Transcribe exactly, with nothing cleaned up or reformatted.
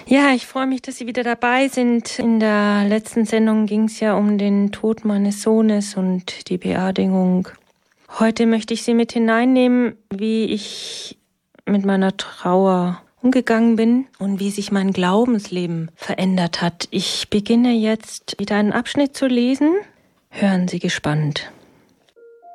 Ja, ich freue mich, dass Sie wieder dabei sind. In der letzten Sendung ging es ja um den Tod meines Sohnes und die Beerdigung. Heute möchte ich Sie mit hineinnehmen, wie ich mit meiner Trauer umgegangen bin und wie sich mein Glaubensleben verändert hat. Ich beginne jetzt wieder einen Abschnitt zu lesen. Hören Sie gespannt.